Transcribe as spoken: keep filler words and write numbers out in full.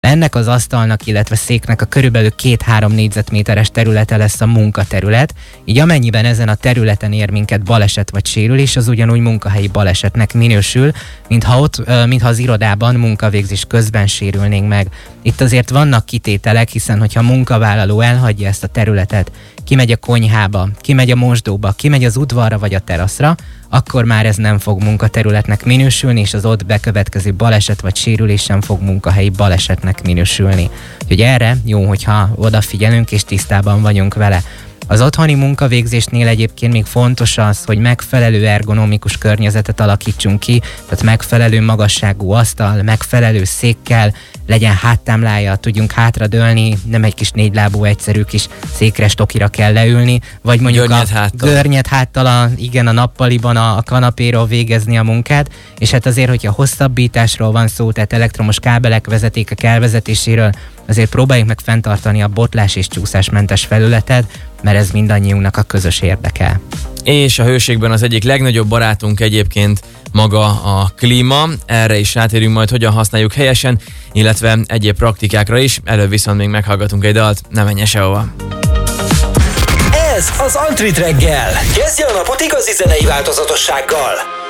Ennek az asztalnak, illetve széknek a körülbelül két-három négyzetméteres területe lesz a munkaterület, így amennyiben ezen a területen ér minket baleset vagy sérülés, az ugyanúgy munkahelyi balesetnek minősül, mintha, ott, mintha az irodában munkavégzés közben sérülnénk meg. Itt azért vannak kitételek, hiszen hogyha a munkavállaló elhagyja ezt a területet, kimegy a konyhába, kimegy a mosdóba, kimegy az udvarra vagy a teraszra, akkor már ez nem fog munkaterületnek minősülni, és az ott bekövetkező baleset vagy sérülés sem fog munkahelyi balesetnek minősülni. Úgyhogy erre jó, hogyha odafigyelünk és tisztában vagyunk vele. Az otthoni munkavégzésnél egyébként még fontos az, hogy megfelelő ergonomikus környezetet alakítsunk ki, tehát megfelelő magasságú asztal, megfelelő székkel, legyen háttámlája, tudjunk hátradőlni, nem egy kis négylábú egyszerű kis székre, stokira kell leülni, vagy mondjuk görnyed a háttal. görnyed háttal, a, igen, a nappaliban a, a kanapéról végezni a munkát, és hát azért, hogyha hosszabbításról van szó, tehát elektromos kábelek, vezetékek elvezetéséről, azért próbáljuk meg fenntartani a botlás és csúszásmentes felületet, mert ez mindannyiunknak a közös érdeke. És a hőségben az egyik legnagyobb barátunk egyébként maga a klíma. Erre is rátérünk majd, hogyan használjuk helyesen, illetve egyéb praktikákra is. Előbb viszont még meghallgatunk egy dalt, ne menjen sehova. Ez az Antrit reggel. Kezdje a napot igazi zenei változatossággal.